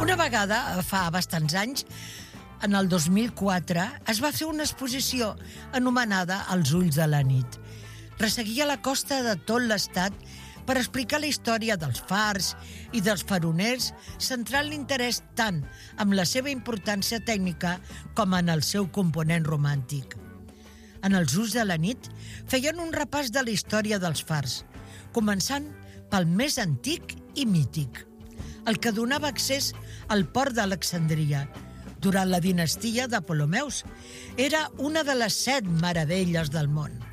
Una vegada, fa bastants anys, en el 2004, es va fer una exposició anomenada Els ulls de la nit. Resseguia la costa de tot l'estat per explicar la història dels fars i dels faroners, centrant l'interès tant en la seva importància tècnica com en el seu component romàntic. En Els ulls de la nit feien un repàs de la història dels fars, començant pel més antic i mític, el que donava accés al port d'Alexandria. Durant la dinastia de Ptolemeus, era una de les 7 meravelles del món.